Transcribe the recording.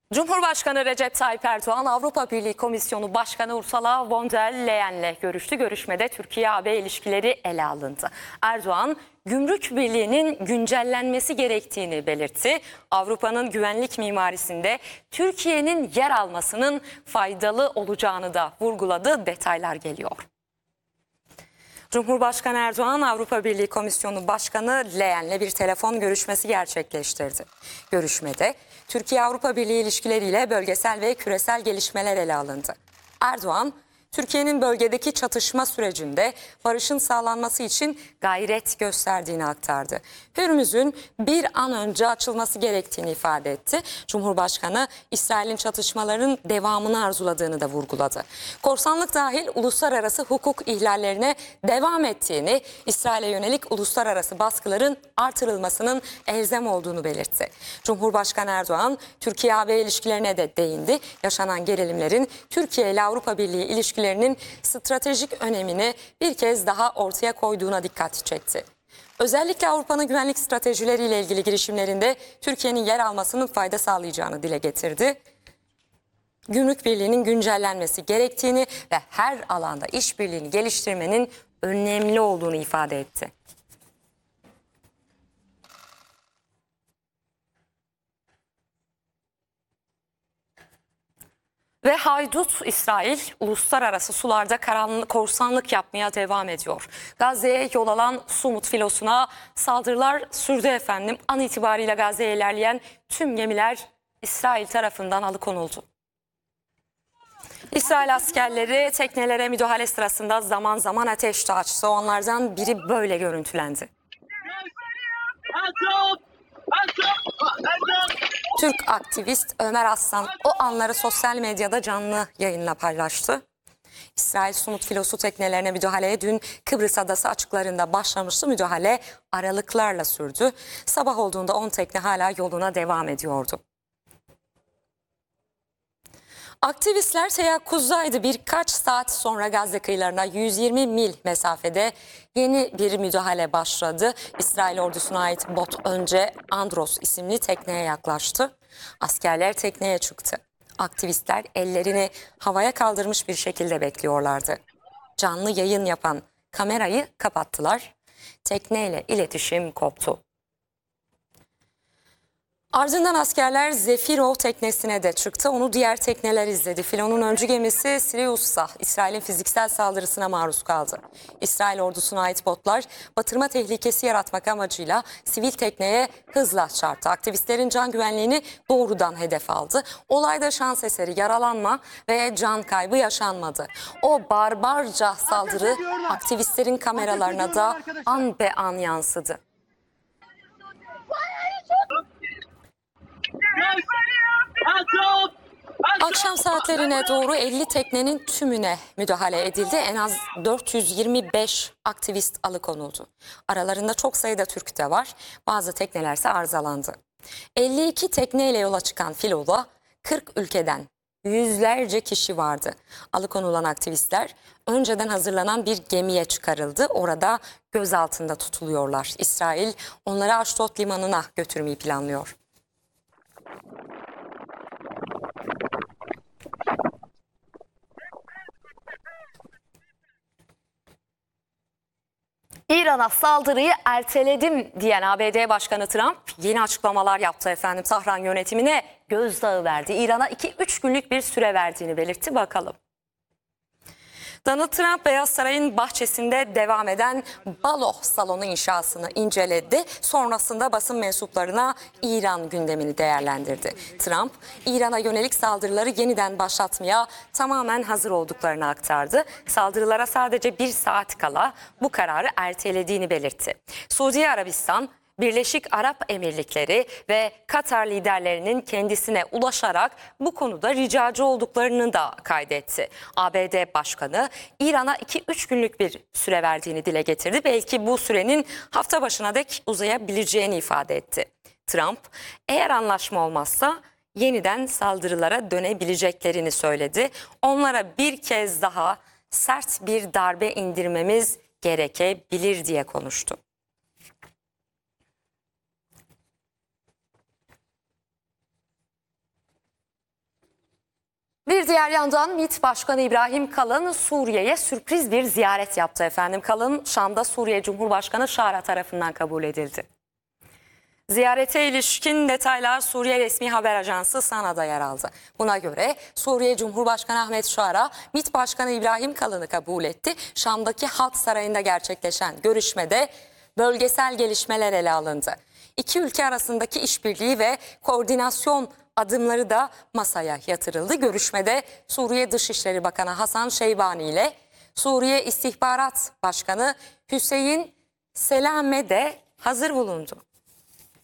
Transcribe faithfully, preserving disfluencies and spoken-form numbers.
Cumhurbaşkanı Recep Tayyip Erdoğan, Avrupa Birliği Komisyonu Başkanı Ursula von der Leyen'le görüştü. Görüşmede Türkiye-A B ilişkileri ele alındı. Erdoğan, Gümrük Birliği'nin güncellenmesi gerektiğini belirtti. Avrupa'nın güvenlik mimarisinde Türkiye'nin yer almasının faydalı olacağını da vurguladı. Detaylar geliyor. Cumhurbaşkanı Erdoğan, Avrupa Birliği Komisyonu Başkanı Leyen'le bir telefon görüşmesi gerçekleştirdi. Görüşmede Türkiye-Avrupa Birliği ilişkileriyle bölgesel ve küresel gelişmeler ele alındı. Erdoğan, Türkiye'nin bölgedeki çatışma sürecinde barışın sağlanması için gayret gösterdiğini aktardı. Hürmüz'ün bir an önce açılması gerektiğini ifade etti. Cumhurbaşkanı, İsrail'in çatışmaların devamını arzuladığını da vurguladı. Korsanlık dahil uluslararası hukuk ihlallerine devam ettiğini, İsrail'e yönelik uluslararası baskıların artırılmasının elzem olduğunu belirtti. Cumhurbaşkanı Erdoğan, Türkiye-A B ilişkilerine de değindi. Yaşanan gerilimlerin Türkiye ile Avrupa Birliği ilişkilerinin stratejik önemini bir kez daha ortaya koyduğuna dikkat çekti. Özellikle Avrupa'nın güvenlik stratejileriyle ilgili girişimlerinde Türkiye'nin yer almasının fayda sağlayacağını dile getirdi. Gümrük Birliği'nin güncellenmesi gerektiğini ve her alanda işbirliğini geliştirmenin önemli olduğunu ifade etti. Ve haydut İsrail uluslararası sularda karanlık korsanlık yapmaya devam ediyor. Gazze'ye yol alan Sumut filosuna saldırılar sürdü efendim. An itibariyle Gazze'ye ilerleyen tüm gemiler İsrail tarafından alıkonuldu. İsrail askerleri teknelere müdahale sırasında zaman zaman ateş de açtı. Onlardan biri böyle görüntülendi. Türk aktivist Ömer Aslan o anları sosyal medyada canlı yayınla paylaştı. İsrail Sumut filosu teknelerine müdahaleye dün Kıbrıs Adası açıklarında başlamıştı. Müdahale aralıklarla sürdü. Sabah olduğunda on tekne hala yoluna devam ediyordu. Aktivistler teyakkuzdaydı. Birkaç saat sonra Gazze kıyılarına yüz yirmi mil mesafede yeni bir müdahale başladı. İsrail ordusuna ait bot önce Andros isimli tekneye yaklaştı. Askerler tekneye çıktı. Aktivistler ellerini havaya kaldırmış bir şekilde bekliyorlardı. Canlı yayın yapan kamerayı kapattılar. Tekneyle iletişim koptu. Ardından askerler Zefiro teknesine de çıktı. Onu diğer tekneler izledi. Filonun öncü gemisi Sirius'sa İsrail'in fiziksel saldırısına maruz kaldı. İsrail ordusuna ait botlar batırma tehlikesi yaratmak amacıyla sivil tekneye hızla çarptı. Aktivistlerin can güvenliğini doğrudan hedef aldı. Olayda şans eseri yaralanma ve can kaybı yaşanmadı. O barbarca saldırı aktivistlerin kameralarına da an be an yansıdı. Akşam saatlerine doğru elli teknenin tümüne müdahale edildi. En az dört yüz yirmi beş aktivist alıkonuldu. Aralarında çok sayıda Türk de var. Bazı teknelerse arızalandı. elli iki tekneyle yola çıkan filoda kırk ülkeden yüzlerce kişi vardı. Alıkonulan aktivistler önceden hazırlanan bir gemiye çıkarıldı. Orada gözaltında tutuluyorlar. İsrail onları Aşdod limanına götürmeyi planlıyor. İran'a saldırıyı erteledim diyen A B D Başkanı Trump yeni açıklamalar yaptı efendim. Tahran yönetimine gözdağı verdi. İran'a iki üç günlük bir süre verdiğini belirtti. Bakalım. Donald Trump Beyaz Saray'ın bahçesinde devam eden balo salonu inşasını inceledi. Sonrasında basın mensuplarına İran gündemini değerlendirdi. Trump, İran'a yönelik saldırıları yeniden başlatmaya tamamen hazır olduklarını aktardı. Saldırılara sadece bir saat kala bu kararı ertelediğini belirtti. Suudi Arabistan, Birleşik Arap Emirlikleri ve Katar liderlerinin kendisine ulaşarak bu konuda ricacı olduklarını da kaydetti. A B D Başkanı İran'a iki üç günlük bir süre verdiğini dile getirdi. Belki bu sürenin hafta başına dek uzayabileceğini ifade etti. Trump, eğer anlaşma olmazsa yeniden saldırılara dönebileceklerini söyledi. Onlara bir kez daha sert bir darbe indirmemiz gerekebilir diye konuştu. Bir diğer yandan MİT Başkanı İbrahim Kalın Suriye'ye sürpriz bir ziyaret yaptı efendim. Kalın Şam'da Suriye Cumhurbaşkanı Şara tarafından kabul edildi. Ziyarete ilişkin detaylar Suriye resmi haber ajansı Sana'da yer aldı. Buna göre Suriye Cumhurbaşkanı Ahmet Şara, MİT Başkanı İbrahim Kalın'ı kabul etti. Şam'daki Halk Sarayı'nda gerçekleşen görüşmede bölgesel gelişmeler ele alındı. İki ülke arasındaki işbirliği ve koordinasyon adımları da masaya yatırıldı. Görüşmede Suriye Dışişleri Bakanı Hasan Şeybani ile Suriye İstihbarat Başkanı Hüseyin Selame de hazır bulundu.